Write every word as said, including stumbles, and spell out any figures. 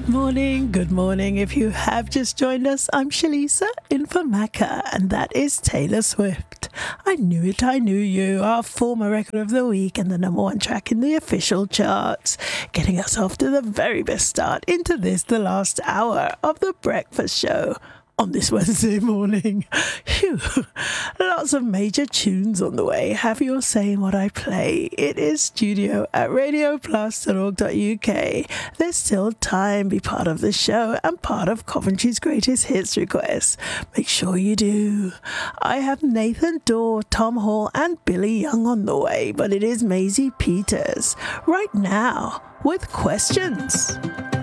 Good morning, good morning. If you have just joined us, I'm Shalisa in for Macca, and that is Taylor Swift. I Knew It, I Knew You, our former record of the week and the number one track in the official charts, getting us off to the very best start into this, the last hour of the breakfast show. On this Wednesday morning. Phew. Lots of major tunes on the way. Have your say in what I play. It is studio at radio plus dot org dot U K. There's still time. Be part of the show and part of Coventry's greatest hits requests. Make sure you do. I have Nathan Dorr, Tom Hall and Billy Young on the way, but it is Maisie Peters right now with questions.